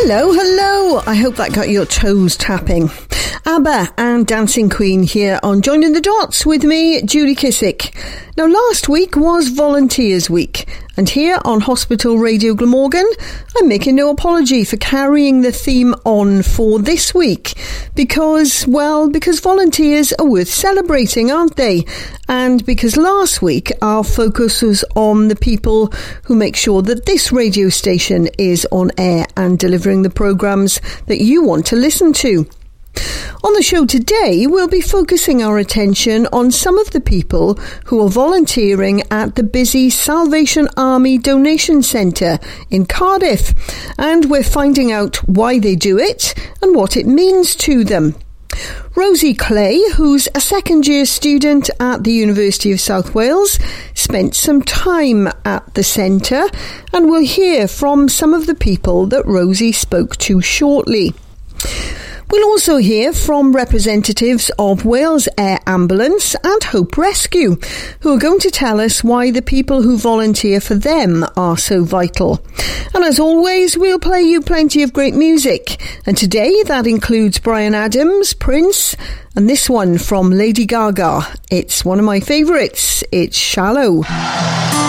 Hello, hello. I hope that got your toes tapping. ABBA and Dancing Queen here on Joining the Dots with me, Judy Kissick. Now, last week was Volunteers Week, and here on Hospital Radio Glamorgan, I'm making no apology for carrying the theme on for this week, because volunteers are worth celebrating, aren't they? And because last week our focus was on the people who make sure that this radio station is on air and delivering the programmes that you want to listen to. On the show today, we'll be focusing our attention on some of the people who are volunteering at the busy Salvation Army Donation Centre in Cardiff, and we're finding out why they do it and what it means to them. Rosie Clay, who's a second-year student at the University of South Wales, spent some time at the centre, and we'll hear from some of the people that Rosie spoke to shortly. We'll also hear from representatives of Wales Air Ambulance and Hope Rescue, who are going to tell us why the people who volunteer for them are so vital. And as always, we'll play you plenty of great music. And today that includes Bryan Adams, Prince, and this one from Lady Gaga. It's one of my favourites. It's Shallow.